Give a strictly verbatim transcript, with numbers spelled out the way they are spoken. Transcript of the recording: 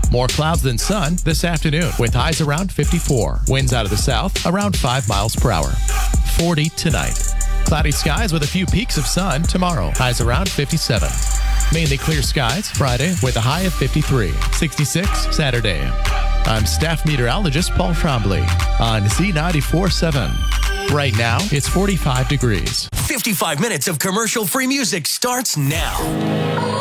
More clouds than sun this afternoon with highs around fifty-four. Winds out of the south around five miles per hour. forty tonight. Cloudy skies with a few peaks of sun tomorrow. Highs around fifty-seven. Mainly clear skies Friday with a high of fifty-three. sixty-six Saturday. I'm staff meteorologist Paul Trombley on Z ninety-four point seven. Right now, it's forty-five degrees. fifty-five minutes of commercial-free music starts now.